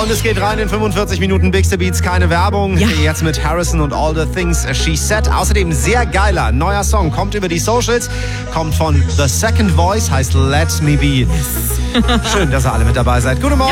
Und es geht rein in 45 Minuten Big Beats, keine Werbung. Ja. Jetzt mit Harrison und All the Things She Said. Außerdem sehr geiler neuer Song, kommt über die Socials, kommt von The Second Voice, heißt Let Me Be. Schön, dass ihr alle mit dabei seid. Guten Morgen.